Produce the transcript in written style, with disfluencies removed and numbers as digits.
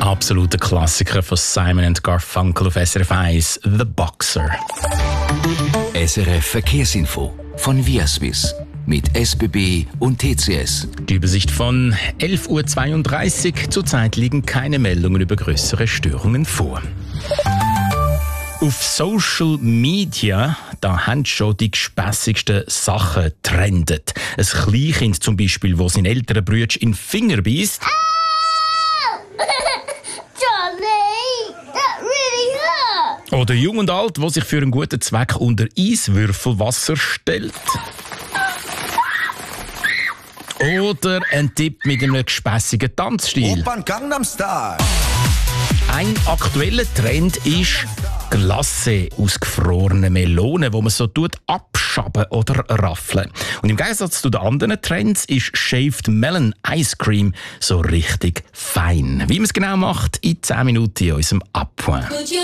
absoluter Klassiker von Simon & Garfunkel auf SRF 1, The Boxer. SRF Verkehrsinfo von Viaswiss mit SBB und TCS. Die Übersicht von 11.32 Uhr. Zurzeit liegen keine Meldungen über größere Störungen vor. Auf Social Media, da haben schon die gespässigsten Sachen getrendet. Ein Kleinkind zum Beispiel, das seinen älteren Bruder in den Finger beisst. Oder Jung und Alt, der sich für einen guten Zweck unter Eiswürfelwasser stellt. Oder ein Tipp mit einem gespässigen Tanzstil. Opern Gangnam Style. Ein aktueller Trend ist Glace aus gefrorenen Melonen, wo man so abschaben oder raffeln. Und im Gegensatz zu den anderen Trends ist Shaved Melon Ice Cream so richtig fein. Wie man es genau macht, in 10 Minuten in unserem Abpoint.